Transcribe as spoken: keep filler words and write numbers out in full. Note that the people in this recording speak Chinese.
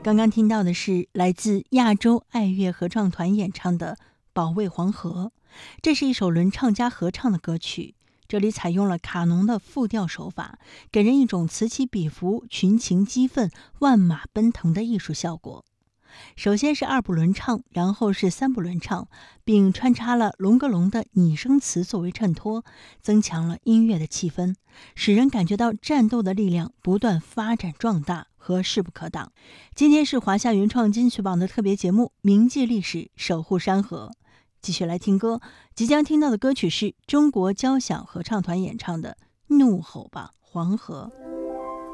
刚刚听到的是来自亚洲爱乐合唱团演唱的《保卫黄河》，这是一首轮唱加合唱的歌曲。这里采用了卡农的复调手法，给人一种此起彼伏、群情激愤、万马奔腾的艺术效果。首先是二部轮唱，然后是三部轮唱，并穿插了龙格龙的拟声词作为衬托，增强了音乐的气氛，使人感觉到战斗的力量不断发展壮大和势不可挡。今天是华夏原创金曲榜的特别节目《铭记历史，守护山河》。继续来听歌，即将听到的歌曲是中国交响合唱团演唱的《怒吼吧，黄河》。